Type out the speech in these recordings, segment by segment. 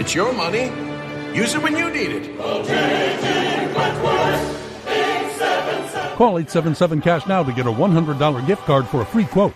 It's your money. Use it when you need it. Call 877-CASH now to get a $100 gift card for a free quote.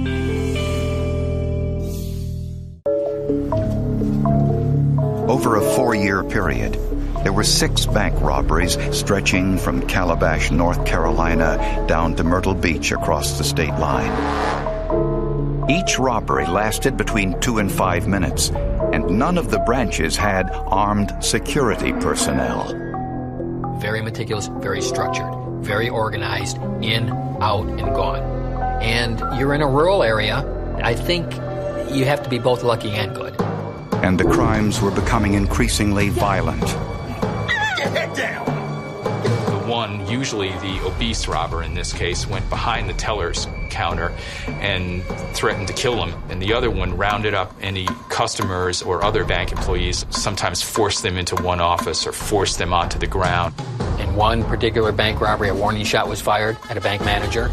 Over a 4-year period, there were 6 bank robberies stretching from Calabash, North Carolina, down to Myrtle Beach across the state line. Each robbery lasted between 2 and 5 minutes, and none of the branches had armed security personnel. Very meticulous, very structured, very organized, in, out, and gone. And you're in a rural area. I think you have to be both lucky and good. And the crimes were becoming increasingly violent. Get head down! The one, usually the obese robber in this case, went behind the teller's counter and threatened to kill him. And the other one rounded up any customers or other bank employees, sometimes forced them into one office or forced them onto the ground. In one particular bank robbery, a warning shot was fired at a bank manager.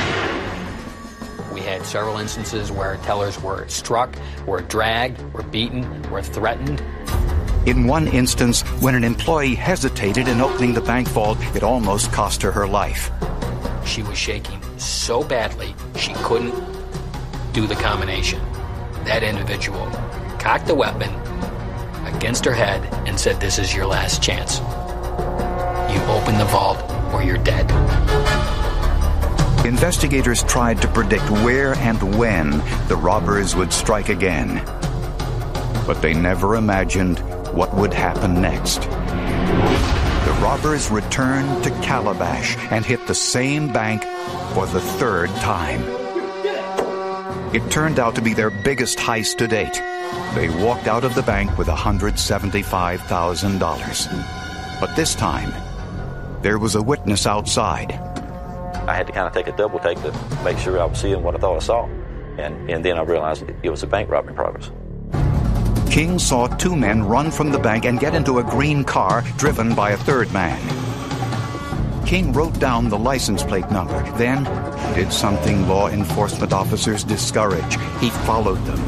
We had several instances where tellers were struck, were dragged, were beaten, were threatened. In one instance, when an employee hesitated in opening the bank vault, it almost cost her life. She was shaking so badly, she couldn't do the combination. That individual cocked the weapon against her head and said, "This is your last chance. You open the vault or you're dead." Investigators tried to predict where and when the robbers would strike again. But they never imagined what would happen next. The robbers returned to Calabash and hit the same bank for the 3rd time. It turned out to be their biggest heist to date. They walked out of the bank with $175,000. But this time, there was a witness outside. I had to kind of take a double take to make sure I was seeing what I thought I saw. And then I realized it was a bank robbery in progress. King saw 2 men run from the bank and get into a green car driven by a 3rd man. King wrote down the license plate number, then did something law enforcement officers discourage. He followed them.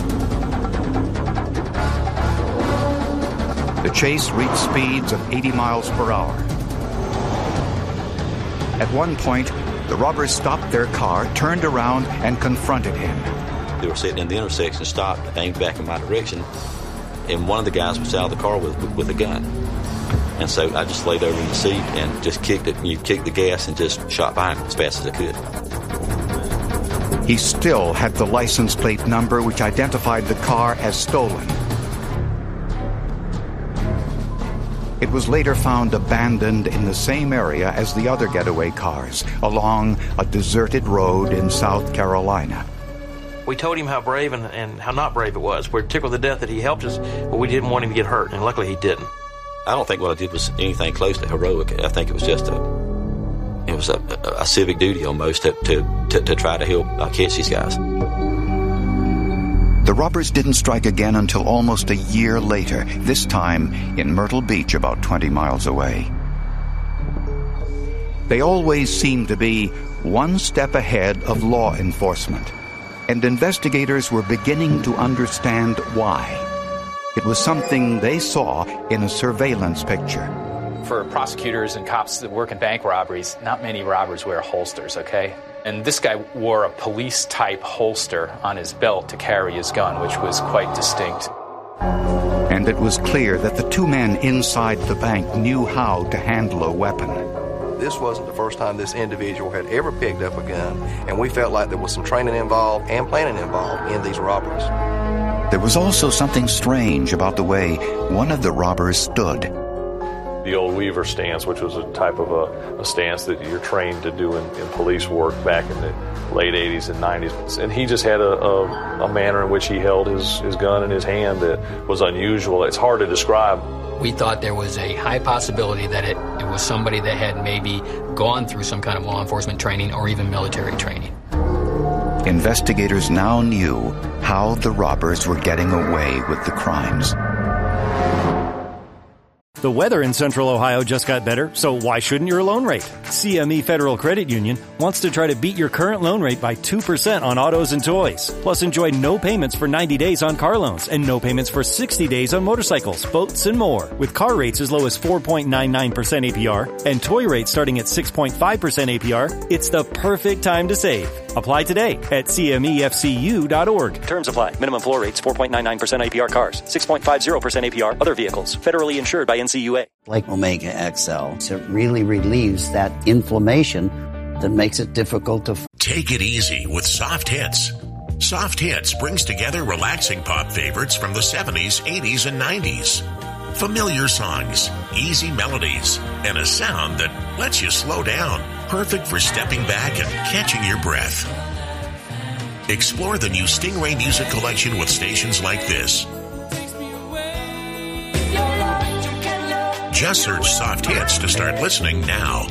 The chase reached speeds of 80 miles per hour. At one point, the robbers stopped their car, turned around, and confronted him. They were sitting in the intersection, stopped, aimed back in my direction, and one of the guys was out of the car with a gun. And so I just laid over in the seat and just kicked it. You kicked the gas and just shot by him as fast as I could. He still had the license plate number which identified the car as stolen. It was later found abandoned in the same area as the other getaway cars, along a deserted road in South Carolina. We told him how brave and how not brave it was. We're tickled to death that he helped us, but we didn't want him to get hurt, and luckily he didn't. I don't think what I did was anything close to heroic. I think it was just a civic duty almost to try to help catch these guys. The robbers didn't strike again until almost a year later, this time in Myrtle Beach, about 20 miles away. They always seemed to be one step ahead of law enforcement, and investigators were beginning to understand why. It was something they saw in a surveillance picture. For prosecutors and cops that work in bank robberies, not many robbers wear holsters, okay? And this guy wore a police-type holster on his belt to carry his gun, which was quite distinct. And it was clear that the 2 men inside the bank knew how to handle a weapon. This wasn't the first time this individual had ever picked up a gun, and we felt like there was some training involved and planning involved in these robberies. There was also something strange about the way one of the robbers stood. The old Weaver stance, which was a type of a stance that you're trained to do in police work back in the late 80s and 90s. And he just had a manner in which he held his gun in his hand that was unusual. It's hard to describe. We thought there was a high possibility that it was somebody that had maybe gone through some kind of law enforcement training or even military training. Investigators now knew how the robbers were getting away with the crimes. The weather in Central Ohio just got better, so why shouldn't your loan rate? CME Federal Credit Union wants to try to beat your current loan rate by 2% on autos and toys. Plus, enjoy no payments for 90 days on car loans and no payments for 60 days on motorcycles, boats, and more. With car rates as low as 4.99% APR and toy rates starting at 6.5% APR, it's the perfect time to save. Apply today at CMEFCU.org. Terms apply. Minimum floor rates 4.99% APR cars, 6.50% APR other vehicles. Federally insured by NCUA. Like Omega XL, it really relieves that inflammation that makes it difficult to... Take it easy with Soft Hits. Soft Hits brings together relaxing pop favorites from the 70s, 80s, and 90s. Familiar songs, easy melodies, and a sound that lets you slow down. Perfect for stepping back and catching your breath. Explore the new Stingray Music Collection with stations like this. Just search Soft Hits to start listening now.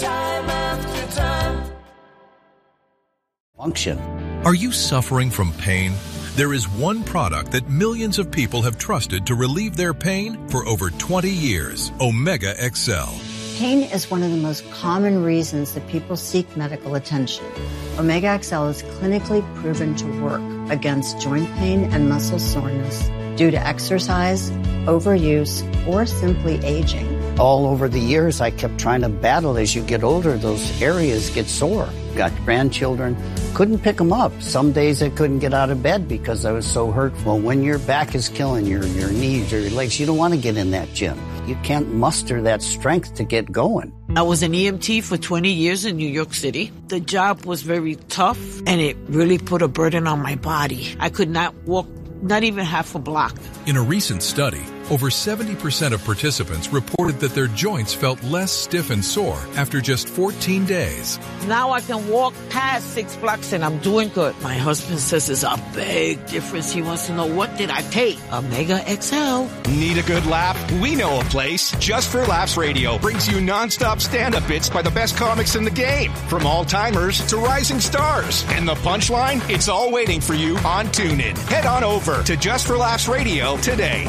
Function. Are you suffering from pain? There is one product that millions of people have trusted to relieve their pain for over 20 years. Omega XL. Pain is one of the most common reasons that people seek medical attention. Omega XL is clinically proven to work against joint pain and muscle soreness due to exercise, overuse, or simply aging. All over the years, I kept trying to battle. As you get older, those areas get sore. Got grandchildren, couldn't pick them up. Some days I couldn't get out of bed because I was so hurt. Well, when your back is killing you, your knees or your legs, you don't want to get in that gym. You can't muster that strength to get going. I was an EMT for 20 years in New York City. The job was very tough, and it really put a burden on my body. I could not walk, not even half a block. In a recent study, over 70% of participants reported that their joints felt less stiff and sore after just 14 days. Now I can walk past 6 blocks and I'm doing good. My husband says it's a big difference. He wants to know, what did I take? Omega XL. Need a good laugh? We know a place. Just for Laughs Radio brings you nonstop stand-up bits by the best comics in the game, from all-timers to rising stars. And the punchline? It's all waiting for you on TuneIn. Head on over to Just for Laughs Radio today.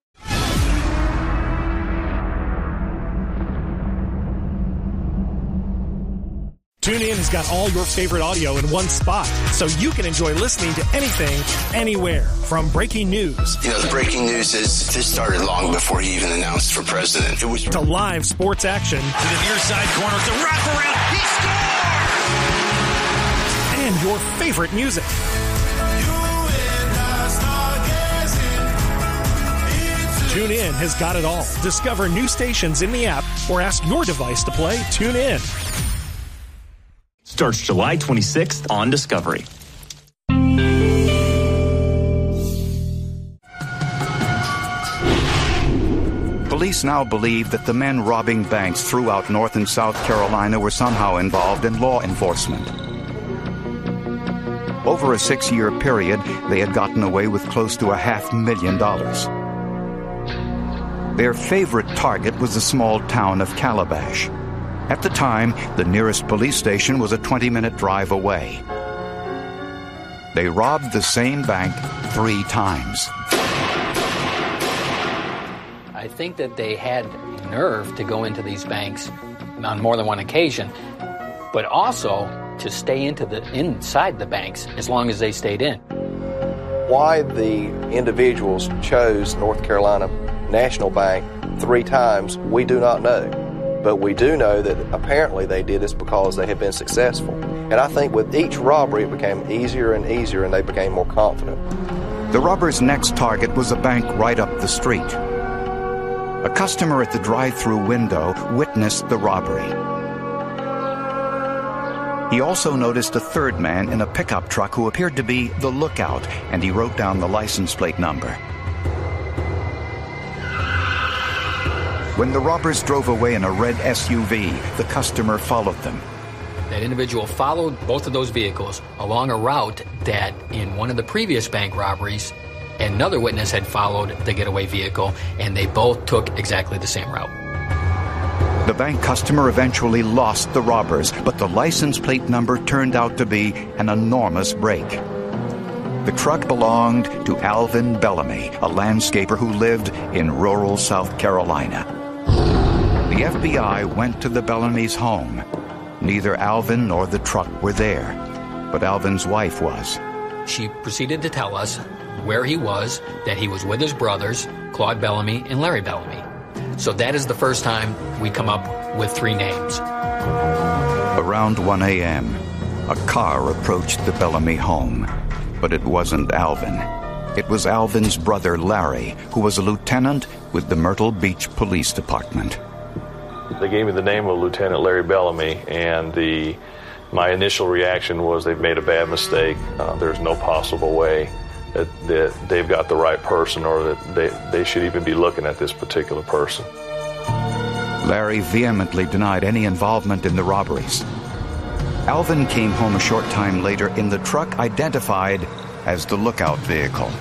TuneIn has got all your favorite audio in one spot, so you can enjoy listening to anything, anywhere. From breaking news. You know, the breaking news is this started long before he even announced for president. It was to live sports action. To the near side corner, it's a wraparound. He scores! And your favorite music. TuneIn has got it all. Discover new stations in the app or ask your device to play TuneIn. Starts July 26th on Discovery. Police now believe that the men robbing banks throughout North and South Carolina were somehow involved in law enforcement. Over a 6-year period, they had gotten away with close to $500,000. Their favorite target was the small town of Calabash. At the time, the nearest police station was a 20-minute drive away. They robbed the same bank 3 times. I think that they had nerve to go into these banks on more than one occasion, but also to stay inside the banks as long as they stayed in. Why the individuals chose North Carolina National Bank 3 times, we do not know. But we do know that apparently they did this because they had been successful. And I think with each robbery, it became easier and easier, and they became more confident. The robbers' next target was a bank right up the street. A customer at the drive-through window witnessed the robbery. He also noticed a third man in a pickup truck who appeared to be the lookout, and he wrote down the license plate number. When the robbers drove away in a red SUV, the customer followed them. That individual followed both of those vehicles along a route that in one of the previous bank robberies, another witness had followed the getaway vehicle, and they both took exactly the same route. The bank customer eventually lost the robbers, but the license plate number turned out to be an enormous break. The truck belonged to Alvin Bellamy, a landscaper who lived in rural South Carolina. The FBI went to the Bellamy's home. Neither Alvin nor the truck were there, but Alvin's wife was. She proceeded to tell us where he was, that he was with his brothers, Claude Bellamy and Larry Bellamy. So that is the first time we come up with 3 names. Around 1 a.m., a car approached the Bellamy home, but it wasn't Alvin. It was Alvin's brother Larry, who was a lieutenant with the Myrtle Beach Police Department. They gave me the name of Lieutenant Larry Bellamy, and my initial reaction was they've made a bad mistake. There's no possible way that they've got the right person, or that they should even be looking at this particular person. Larry vehemently denied any involvement in the robberies. Alvin came home a short time later in the truck identified as the lookout vehicle.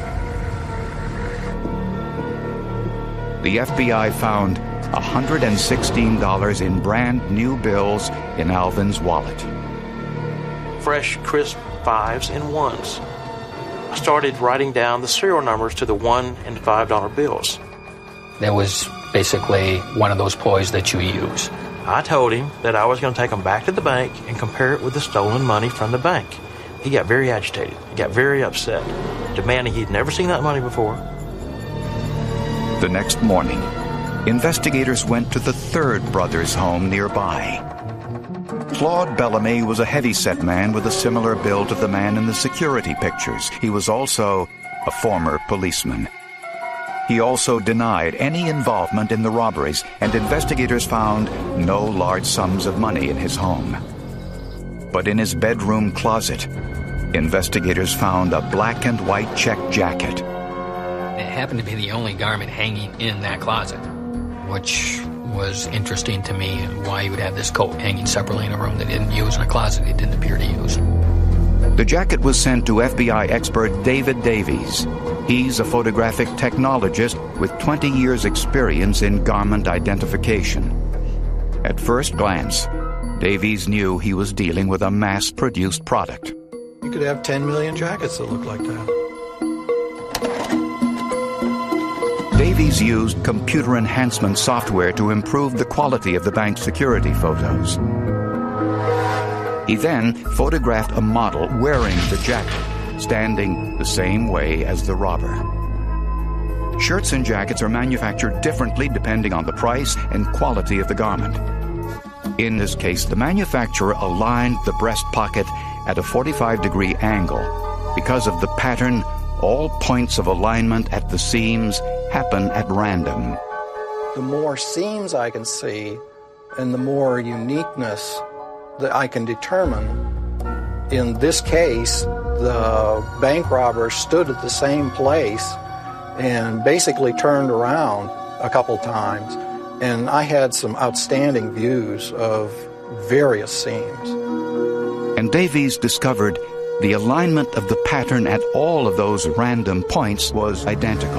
The FBI found $116 in brand new bills in Alvin's wallet. Fresh, crisp 5s and 1s. I started writing down the serial numbers to the $1 and $5 bills. That was basically one of those ploys that you use. I told him that I was going to take them back to the bank and compare it with the stolen money from the bank. He got very agitated. He got very upset, demanding he'd never seen that money before. The next morning, investigators went to the third brother's home nearby. Claude Bellamy was a heavy-set man with a similar build to the man in the security pictures. He was also a former policeman. He also denied any involvement in the robberies, and investigators found no large sums of money in his home. But in his bedroom closet, investigators found a black and white check jacket. It happened to be the only garment hanging in that closet, which was interesting to me, why you would have this coat hanging separately in a room that he didn't use, in a closet he didn't appear to use. The jacket was sent to FBI expert David Davies. He's a photographic technologist with 20 years' experience in garment identification. At first glance, Davies knew he was dealing with a mass-produced product. You could have 10 million jackets that look like that. Davies used computer enhancement software to improve the quality of the bank's security photos. He then photographed a model wearing the jacket, standing the same way as the robber. Shirts and jackets are manufactured differently depending on the price and quality of the garment. In this case, the manufacturer aligned the breast pocket at a 45-degree angle. Because of the pattern, all points of alignment at the seams happen at random. The more seams I can see and the more uniqueness that I can determine. In this case, the bank robber stood at the same place and basically turned around a couple times, and I had some outstanding views of various seams. And Davies discovered the alignment of the pattern at all of those random points was identical.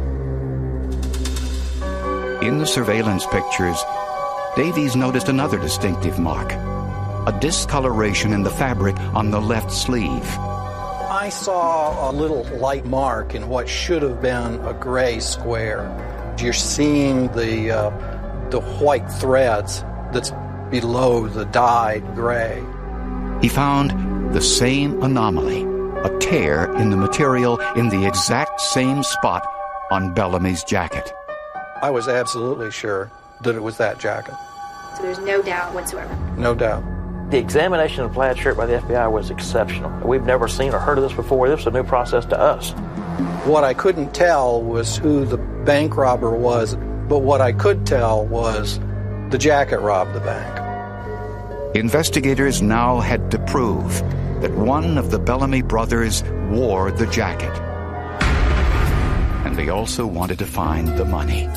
In the surveillance pictures, Davies noticed another distinctive mark, a discoloration in the fabric on the left sleeve. I saw a little light mark in what should have been a gray square. You're seeing the white threads that's below the dyed gray. He found the same anomaly, a tear in the material in the exact same spot on Bellamy's jacket. I was absolutely sure that it was that jacket. So there's no doubt whatsoever? No doubt. The examination of the plaid shirt by the FBI was exceptional. We've never seen or heard of this before. This was a new process to us. What I couldn't tell was who the bank robber was, but what I could tell was the jacket robbed the bank. Investigators now had to prove that one of the Bellamy brothers wore the jacket. And they also wanted to find the money.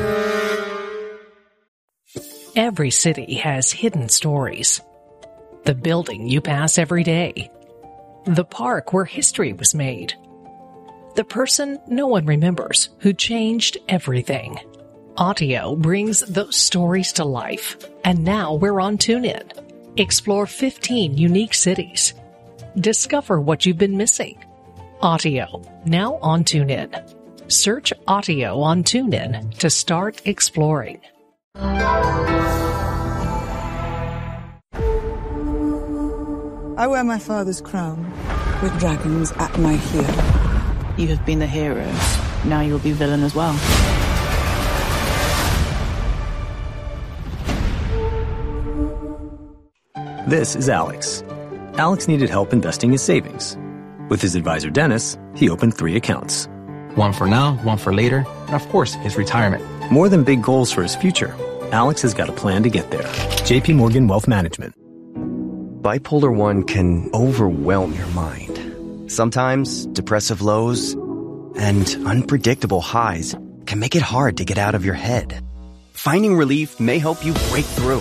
Every city has hidden stories. The building you pass every day. The park where history was made. The person no one remembers who changed everything. Audio brings those stories to life. And now we're on TuneIn. Explore 15 unique cities. Discover what you've been missing. Audio, now on TuneIn. Search Audio on TuneIn to start exploring. I wear my father's crown with dragons at my heel. You have been the hero. Now you'll be villain as well. This is Alex. Alex needed help investing his savings. With his advisor, Dennis, he opened 3 accounts. One for now, one for later, and of course, his retirement. More than big goals for his future, Alex has got a plan to get there. JP Morgan Wealth Management. Bipolar 1 can overwhelm your mind. Sometimes depressive lows and unpredictable highs can make it hard to get out of your head. Finding relief may help you break through.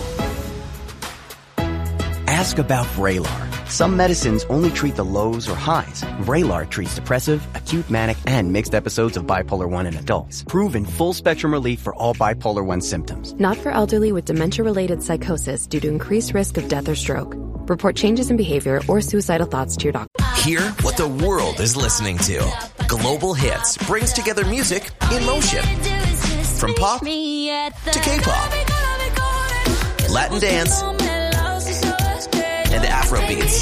Ask about Vraylar. Some medicines only treat the lows or highs. Vraylar treats depressive, acute manic, and mixed episodes of bipolar 1 in adults. Proven full-spectrum relief for all bipolar 1 symptoms. Not for elderly with dementia-related psychosis due to increased risk of death or stroke. Report changes in behavior or suicidal thoughts to your doctor. Hear what the world is listening to. Global Hits brings together music in motion. From pop to K-pop, Latin dance, and Afrobeats.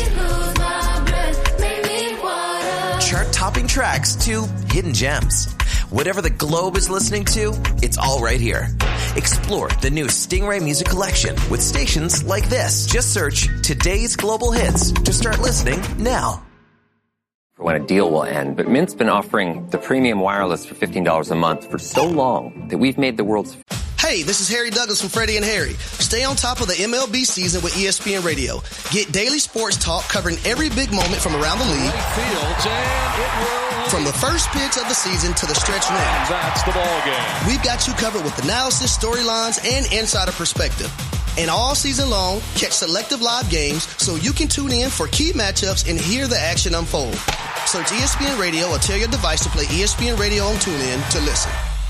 Chart-topping tracks to hidden gems. Whatever the globe is listening to, it's all right here. Explore the new Stingray Music Collection with stations like this. Just search Today's Global Hits to start listening now. When a deal will end, but Mint's been offering the premium wireless for $15 a month for so long that we've made the world's... Hey, this is Harry Douglas from Freddie and Harry. Stay on top of the MLB season with ESPN Radio. Get daily sports talk covering every big moment from around the league. From the first pitch of the season to the stretch run. That's the ball game. We've got you covered with analysis, storylines, and insider perspective. And all season long, catch selective live games so you can tune in for key matchups and hear the action unfold. Search ESPN Radio or tell your device to play ESPN Radio on TuneIn to listen.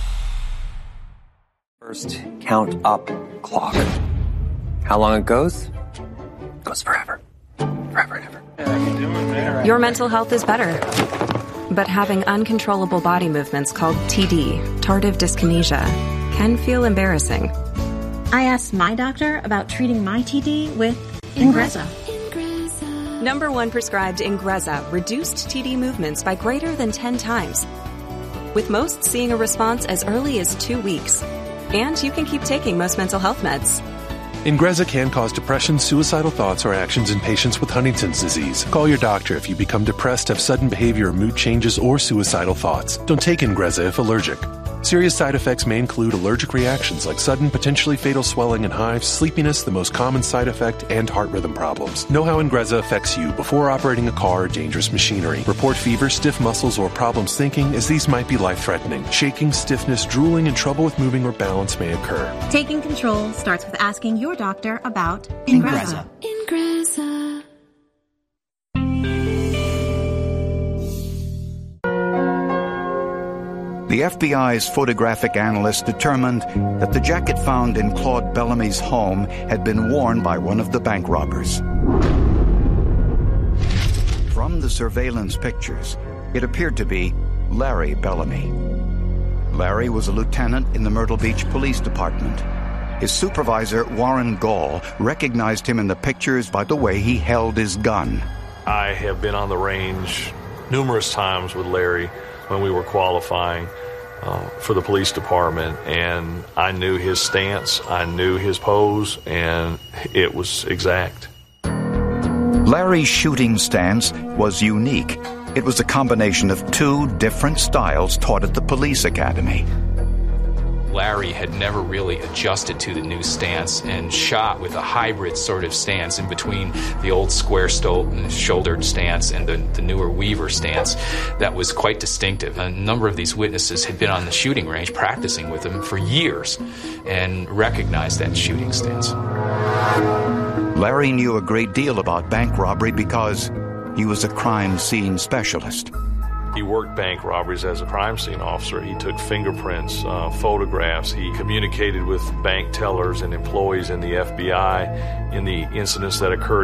First count up clock. How long it goes? It goes forever. Forever and ever. Your mental health is better. But having uncontrollable body movements called TD, tardive dyskinesia, can feel embarrassing. I asked my doctor about treating my TD with Ingrezza. Number 1 prescribed Ingrezza reduced TD movements by greater than 10 times, with most seeing a response as early as 2 weeks. And you can keep taking most mental health meds. Ingrezza can cause depression, suicidal thoughts, or actions in patients with Huntington's disease. Call your doctor if you become depressed, have sudden behavior or mood changes, or suicidal thoughts. Don't take Ingrezza if allergic. Serious side effects may include allergic reactions like sudden, potentially fatal swelling and hives, sleepiness, the most common side effect, and heart rhythm problems. Know how Ingrezza affects you before operating a car or dangerous machinery. Report fever, stiff muscles, or problems thinking, as these might be life-threatening. Shaking, stiffness, drooling, and trouble with moving or balance may occur. Taking control starts with asking your doctor about Ingrezza. Ingrezza. The FBI's photographic analyst determined that the jacket found in Claude Bellamy's home had been worn by one of the bank robbers. From the surveillance pictures, it appeared to be Larry Bellamy. Larry was a lieutenant in the Myrtle Beach Police Department. His supervisor, Warren Gall, recognized him in the pictures by the way he held his gun. I have been on the range numerous times with Larry when we were qualifying for the police department, and I knew his stance, I knew his pose, and it was exact. Larry's shooting stance was unique. It was a combination of 2 different styles taught at the police academy. Larry had never really adjusted to the new stance and shot with a hybrid sort of stance in between the old square-shouldered stance and the newer Weaver stance that was quite distinctive. A number of these witnesses had been on the shooting range practicing with him for years and recognized that shooting stance. Larry knew a great deal about bank robbery because he was a crime scene specialist. He worked bank robberies as a crime scene officer. He took fingerprints, photographs. He communicated with bank tellers and employees in the FBI in the incidents that occurred